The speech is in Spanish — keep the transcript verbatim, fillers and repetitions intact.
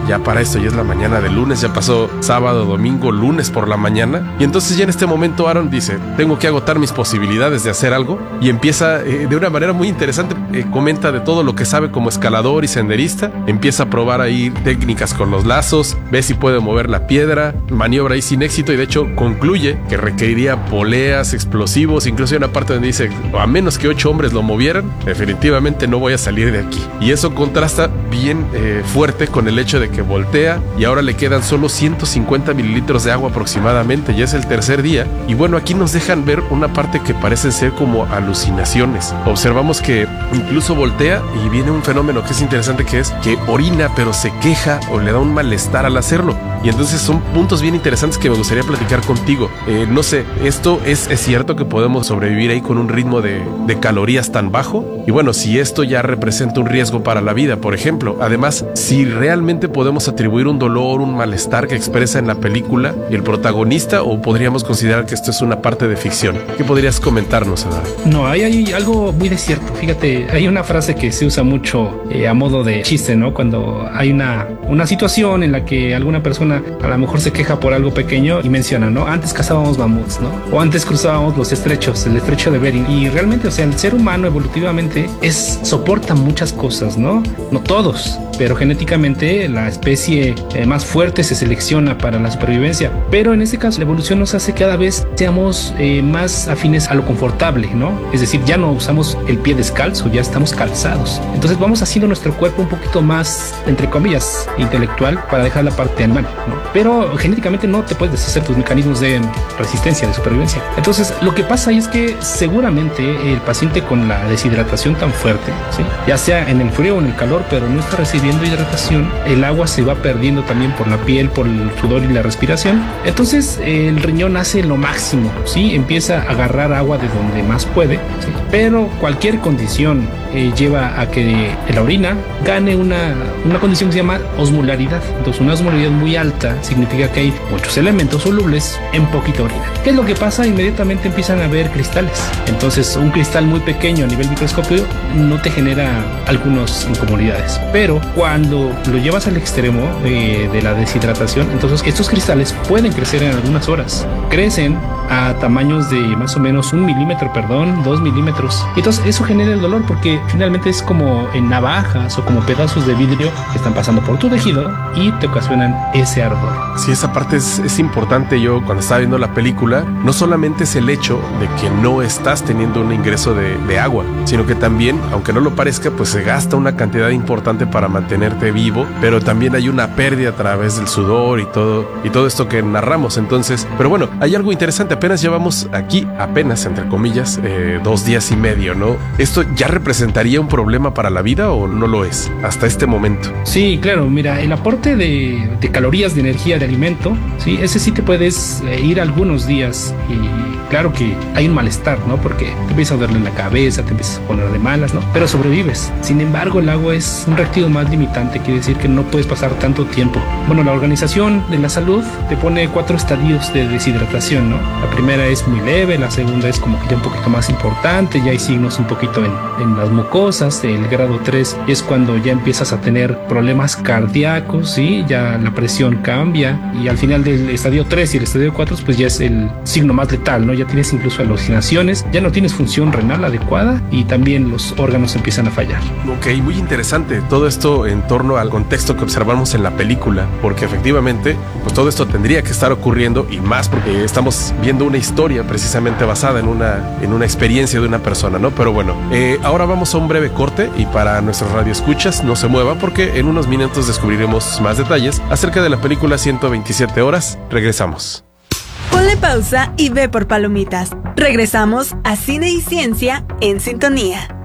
ya para esto ya es la mañana de lunes, ya pasó sábado, domingo, lunes por la mañana. Y entonces ya en este momento Aaron dice, tengo que agotar mis posibilidades de hacer algo. Y empieza eh, de una manera muy interesante, eh, comenta de todo lo que sabe como escalador y senderista. Empieza a probar ahí técnicas con los lazos, ve si puede mover la piedra, maniobra ahí sin éxito y de hecho concluye que requeriría poleas, explosivos, incluso hay una parte donde dice, a menos que ocho hombres lo movieran, definitivamente no voy a salir de aquí. Y eso contrasta bien eh, fuerte con el hecho de que voltea y ahora le quedan solo ciento cincuenta mililitros de agua aproximadamente, ya es el tercer día. Y bueno, aquí nos dejan ver una parte que parecen ser como alucinaciones. Observamos que incluso voltea y viene un fenómeno que es interesante, que es que orina pero se queja o le da un malestar al hacerlo. Y entonces son puntos bien interesantes que me gustaría platicar contigo. Eh, no sé, ¿esto es, es cierto que podemos sobrevivir ahí con un ritmo de, de calorías tan bajo? Y bueno, si esto ya representa un riesgo para la vida, por ejemplo. Además, si realmente podemos atribuir un dolor, un malestar que expresa en la película el protagonista, o podríamos considerar que esto es una parte de ficción. ¿Qué podrías comentarnos, Eduardo? No, hay, hay algo muy de cierto. Fíjate, hay una frase que se usa mucho eh, a modo de chiste, ¿no? Cuando hay una, una situación en la que alguna persona a lo mejor se queja por algo pequeño y menciona, ¿no? Antes cazábamos mamuts, ¿no? O antes cruzábamos los estrechos, el estrecho de Bering. Y realmente, o sea, el ser humano evolutivamente es, soporta muchas cosas, ¿no? No todos, pero genéticamente la especie eh, más fuerte se selecciona para la supervivencia. Pero en este caso, la evolución nos hace que cada vez seamos eh, más afines a lo confortable, ¿no? Es decir, ya no usamos el pie descalzo, ya estamos calzados. Entonces vamos haciendo nuestro cuerpo un poquito más, entre comillas, intelectual para dejar la parte animal, ¿no? Pero genéticamente no te puedes deshacer tus mecanismos de resistencia, de supervivencia. Entonces lo que pasa ahí es que seguramente el paciente con la deshidratación tan fuerte, ¿sí? Ya sea en el frío o en el calor, pero no está recibiendo hidratación, el agua se va perdiendo también por la piel, por el sudor y la respiración. Entonces el riñón hace lo máximo, ¿sí? Empieza a agarrar agua de donde más puede, ¿sí? Pero cualquier condición eh, lleva a que la orina gane una, una condición que se llama osmolaridad. Entonces una osmolaridad muy alta significa que hay muchos elementos solubles en poquita orina. ¿Qué es lo que pasa? Inmediatamente empiezan a haber cristales. Entonces un cristal muy pequeño a nivel microscópico no te genera algunas incomodidades, pero cuando lo llevas al extremo de, de la deshidratación, entonces estos cristales pueden crecer en algunas horas. Crecen a tamaños de más o menos un milímetro, perdón, dos milímetros. Entonces eso genera el dolor porque finalmente es como en navajas o como pedazos de vidrio que están pasando por tu tejido y te ocasionan ese ardor. Sí, esa parte es, es importante. Yo cuando estaba viendo la película, no solamente es el hecho de que no estás teniendo un ingreso de, de agua, sino que también, aunque no lo parezca, pues se gasta una cantidad importante para mantenerte vivo, pero también hay una pérdida a través del sudor y todo, y todo esto que narramos. Entonces, pero bueno, hay algo interesante. Apenas llevamos aquí, apenas entre comillas, eh, dos días y medio, ¿no? ¿Esto ya representaría un problema para la vida o no lo es hasta este momento? Sí, claro. Mira, el aporte de, de calorías, de energía, de alimento, sí, ese sí te puedes eh, ir algunos días y claro que hay un malestar, ¿no? Porque te empieza a dolerle la cabeza, te empiezas a poner de malas, ¿no? Pero sobrevives. Sin embargo, el agua es un reactivo más limitante, quiere decir que no puedes pasar tanto tiempo. Bueno, la Organización de la Salud te pone cuatro estadios de deshidratación, ¿no? La primera es muy leve, la segunda es como que ya un poquito más importante, ya hay signos un poquito en, en las mucosas. El grado tres es cuando ya empiezas a tener problemas cardíacos, ¿sí? Ya la presión cambia y al final del estadio tres y el estadio cuatro pues ya es el signo más letal, ¿no? Ya tienes incluso alucinaciones, ya no tienes función renal adecuada y también los órganos empiezan a fallar. Ok, muy interesante todo esto en torno al contexto que observamos en la película, porque efectivamente pues todo esto tendría que estar ocurriendo y más porque estamos viendo una historia precisamente basada en una, en una experiencia de una persona, ¿no? Pero bueno, eh, ahora vamos a un breve corte y para nuestros radioescuchas no se mueva porque en unos minutos descubriremos más detalles acerca de la película ciento veintisiete horas. Regresamos. Ponle pausa y ve por palomitas. Regresamos a Cine y Ciencia en Sintonía.